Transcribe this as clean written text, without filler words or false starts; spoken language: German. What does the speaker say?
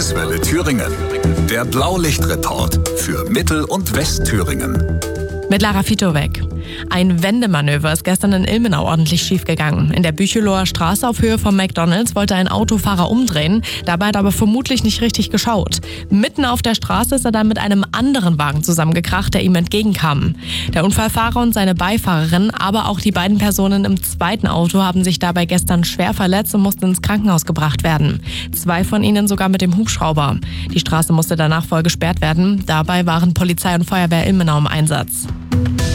Landeswelle Thüringen. Der Blaulichtreport für Mittel- und Westthüringen. Mit Lara Fitowek. Ein Wendemanöver ist gestern in Ilmenau ordentlich schiefgegangen. In der Bücheloher Straße auf Höhe vom McDonald's wollte ein Autofahrer umdrehen. Dabei hat er aber vermutlich nicht richtig geschaut. Mitten auf der Straße ist er dann mit einem anderen Wagen zusammengekracht, der ihm entgegenkam. Der Unfallfahrer und seine Beifahrerin, aber auch die beiden Personen im zweiten Auto haben sich dabei gestern schwer verletzt und mussten ins Krankenhaus gebracht werden. 2 von ihnen sogar mit dem Hubschrauber. Die Straße musste danach voll gesperrt werden. Dabei waren Polizei und Feuerwehr Ilmenau im Einsatz.